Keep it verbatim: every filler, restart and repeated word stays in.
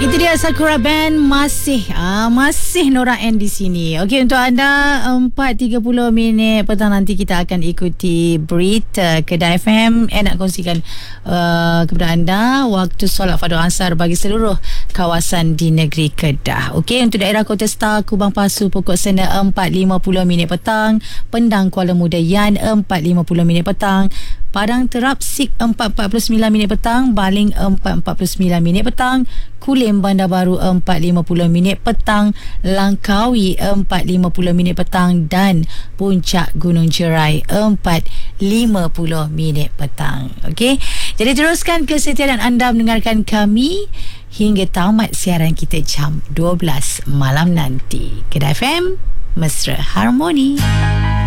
Itu dia Sakura Band. Masih ah, Masih Nora N di sini. Okey, untuk anda empat tiga puluh minit petang nanti kita akan ikuti berita Kedah F M. Eh nak kongsikan uh, kepada anda waktu solat fardu asar bagi seluruh kawasan di negeri Kedah. Okey, untuk daerah Kota Star, Kubang Pasu pukul senda empat lima puluh minit petang, Pendang Kuala Muda Yan empat lima puluh minit petang, Padang Terap Sik empat empat puluh sembilan minit petang, Baling empat empat puluh sembilan minit petang, Kulim Bandar Baru empat lima puluh minit petang, Langkawi empat lima puluh minit petang dan Puncak Gunung Jerai empat lima puluh minit petang. Okey. Jadi teruskan kesetiaan anda mendengarkan kami hingga tamat siaran kita jam dua belas malam nanti. Kedah F M, Mesra Harmoni.